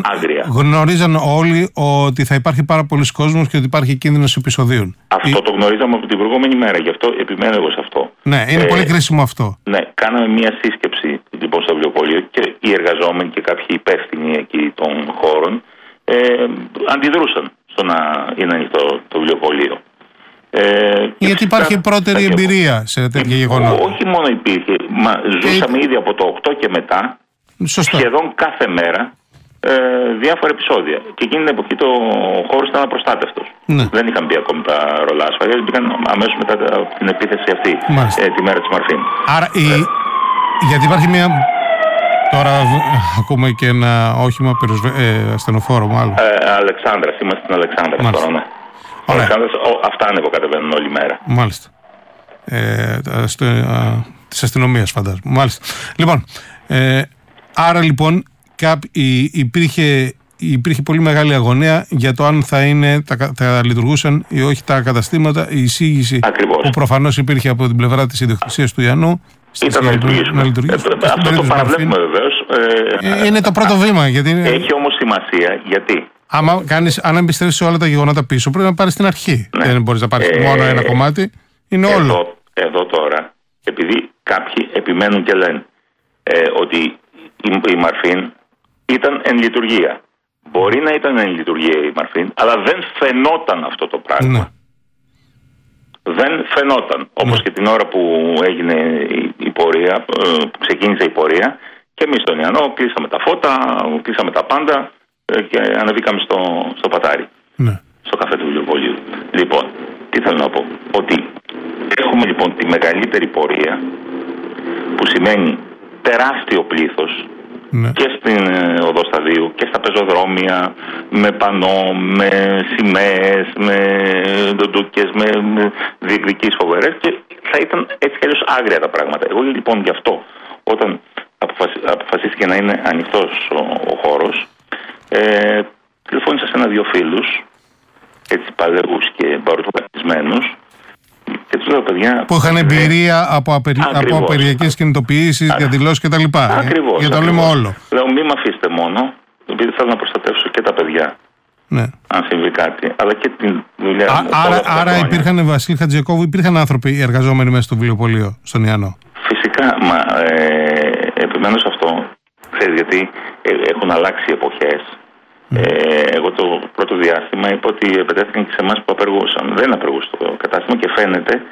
γνωρίζαν όλοι ότι θα υπάρχει πάρα πολλοί κόσμος και ότι υπάρχει κίνδυνος επεισοδίων. Αυτό το γνωρίζαμε από την προηγούμενη μέρα, γι' αυτό επιμένω εγώ σε αυτό. Ναι, είναι πολύ κρίσιμο αυτό. Ναι, κάναμε μια σύσκεψη λοιπόν στο βιβλιοπωλείο και οι εργαζόμενοι και κάποιοι υπεύθυνοι εκεί των χώρων αντιδρούσαν στο να είναι ανοιχτό το βιβλιοπωλείο. Γιατί υπάρχει πρώτερη εμπειρία σε τέτοια γεγονότα. Όχι μόνο υπήρχε, ζούσαμε ήδη από το 8 και μετά, σχεδόν κάθε μέρα, διάφορα επεισόδια. Και εκείνη την εποχή ο χώρος ήταν απροστάτευτος. Ναι. Δεν είχαν μπει ακόμη τα ρολά ασφαλείας, μπήκαν αμέσως μετά την επίθεση αυτή, τη μέρα της Μαρφίν. Άρα, γιατί υπάρχει μια... Τώρα ακούμε και ένα όχημα ασθενοφόρο μάλλον. Αλεξάνδρας, είμαστε στην Αλεξάνδρα τώρα, ναι. Αυτά ανεβοκατεβαίνουν όλη μέρα. Μάλιστα. Της αστυνομίας φαντάζομαι. Μάλιστα. Λοιπόν, άρα λοιπόν υπήρχε πολύ μεγάλη αγωνία για το αν θα λειτουργούσαν ή όχι τα καταστήματα. Η εισήγηση που προφανώς υπήρχε από την πλευρά της ιδιοκτησίας του Ιαννού ήταν να λειτουργήσουν. Αυτό το παραβλέπουμε βεβαίως. Είναι το πρώτο βήμα. Έχει όμως σημασία γιατί. Αν εμπιστεύεις όλα τα γεγονότα πίσω, πρέπει να πάρεις την αρχή. Ναι. Δεν μπορείς να πάρεις μόνο ένα κομμάτι. Είναι όλο. Εδώ τώρα, επειδή κάποιοι επιμένουν και λένε ότι η Μαρφίν ήταν εν λειτουργία. Μπορεί να ήταν εν λειτουργία η Μαρφίν, αλλά δεν φαινόταν αυτό το πράγμα. Ναι. Δεν φαινόταν. Όπως και την ώρα που έγινε η πορεία, που ξεκίνησε η πορεία, και εμείς στον Ιαννό κλείσαμε τα φώτα, κλείσαμε τα πάντα και ανεβήκαμε στο πατάρι. Ναι. Στο καφέ του βιβλιοπωλείου. Λοιπόν, τι θέλω να πω. Ότι έχουμε λοιπόν τη μεγαλύτερη πορεία, που σημαίνει τεράστιο πλήθος, ναι, και στην οδό Σταδίου και στα πεζοδρόμια, με πανό, με σημαίες, με ντοντούκες, με διεκδικήσεις φοβερές, και θα ήταν έτσι κι αλλιώς άγρια τα πράγματα. Εγώ λοιπόν γι' αυτό, όταν αποφασίστηκε να είναι ανοιχτός ο χώρος, τηλεφώνησα σε ένα-δυο φίλους, έτσι παλαιούς και μπαρουτοπατισμένους, και τους λέω, παιδιά, που είχαν εμπειρία από απεργιακές κινητοποιήσεις, διαδηλώσεις κτλ. Ακριβώς. Για το λέμε όλο. Λέω, μην με αφήσετε μόνο, επειδή θέλω να προστατεύσω και τα παιδιά. Ναι. Αν συμβεί κάτι, αλλά και την δουλειά μου. Άρα υπήρχαν, Βασίλη Χατζηακώβου, υπήρχαν άνθρωποι εργαζόμενοι μέσα στο βιβλιοπωλείο, στον Ιαννό. Φυσικά, επιμένω σε αυτό, ξέρεις, γιατί έχουν αλλάξει οι εποχές. Εγώ το πρώτο διάστημα είπα ότι επετέθηκαν και σε εμάς που απεργούσαν. Δεν απεργούσε το κατάστημα και φαίνεται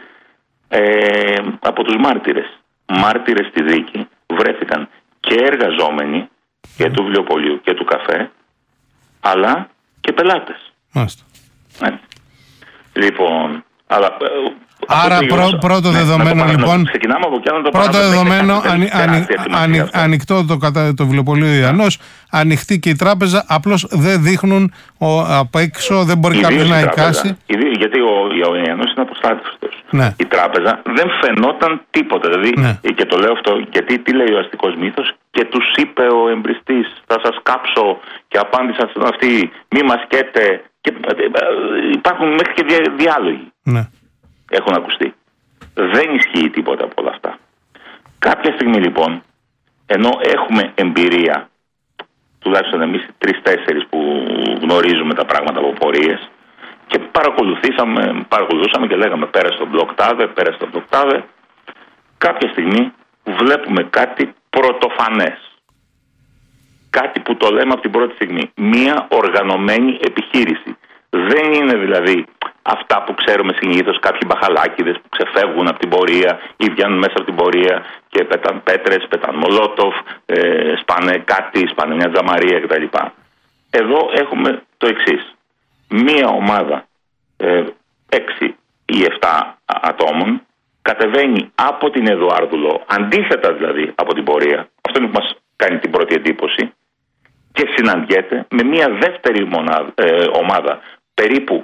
από τους μάρτυρες. Μάρτυρες στη δίκη βρέθηκαν και εργαζόμενοι και του βιβλιοπωλείου και του καφέ, αλλά και πελάτες. Μάλιστα. Ναι. Λοιπόν, αλλά... Άρα πρώτο δεδομένο λοιπόν, ξεκινάμε από εκεί, πρώτο δεδομένο ανοιχτό το βιβλιοπωλείο Ιαννός, ανοιχτή και η τράπεζα, απλώς δεν δείχνουν απ' έξω, δεν μπορεί κάποιος να εικάσει. Γιατί ο Ιαννός είναι αποστάτευτος. Ναι. Η τράπεζα δεν φαινόταν τίποτα. Δηλαδή, ναι, και το λέω αυτό γιατί τι λέει ο αστικός μύθος, και τους είπε ο εμπριστής, θα σας κάψω, και απάντησαν στον αυτοί, μη μας καίτε, και υπάρχουν μέχρι και διάλογοι. Ναι. Έχουν ακουστεί. Δεν ισχύει τίποτα από όλα αυτά. Κάποια στιγμή λοιπόν, ενώ έχουμε εμπειρία, τουλάχιστον εμείς 3-4 που γνωρίζουμε τα πράγματα από πορείες, και παρακολουθούσαμε και λέγαμε πέρα στο μπλοκ τάδε, κάποια στιγμή βλέπουμε κάτι πρωτοφανές. Κάτι που το λέμε από την πρώτη στιγμή. Μία οργανωμένη επιχείρηση. Δεν είναι δηλαδή αυτά που ξέρουμε συνήθως, κάποιοι μπαχαλάκιδες που ξεφεύγουν από την πορεία ή βγαίνουν μέσα από την πορεία και πετάνε πέτρες, πετάνε μολότοφ, σπάνε κάτι, σπάνε μια τζαμαρία κτλ. Εδώ έχουμε το εξής. Μία ομάδα 6 ή 7 ατόμων κατεβαίνει από την Εδουάρδουλο, αντίθετα δηλαδή από την πορεία, αυτό είναι που μας κάνει την πρώτη εντύπωση, και συναντιέται με μια δεύτερη ομάδα περίπου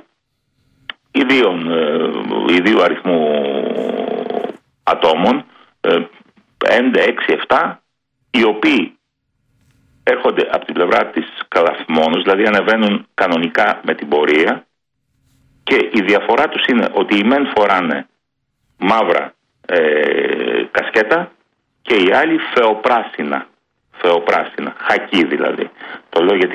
ιδίου αριθμού ατόμων, 5, 6, 7, οι οποίοι έρχονται από την πλευρά της Καλαθμόνος, δηλαδή ανεβαίνουν κανονικά με την πορεία, και η διαφορά τους είναι ότι οι μεν φοράνε μαύρα κασκέτα και οι άλλοι φεοπράσινα, χακί δηλαδή. Το λέω γιατί